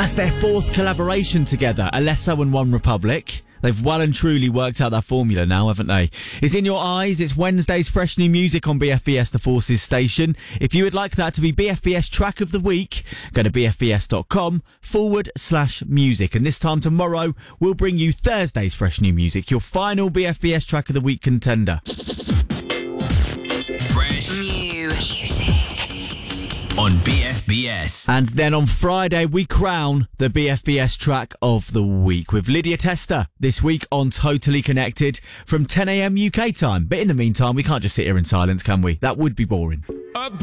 That's their fourth collaboration together, Alesso and One Republic. They've well and truly worked out that formula now, haven't they? It's In Your Eyes. It's Wednesday's fresh new music on BFBS The Forces station. If you would like that to be BFBS track of the week, go to bfbs.com/music. And this time tomorrow, we'll bring you Thursday's fresh new music, your final BFBS track of the week contender. Fresh new music on BFBS. And then on Friday, we crown the BFBS track of the week with Lydia Testa this week on Totally Connected from 10 a.m. UK time. But in the meantime, we can't just sit here in silence, can we? That would be boring. A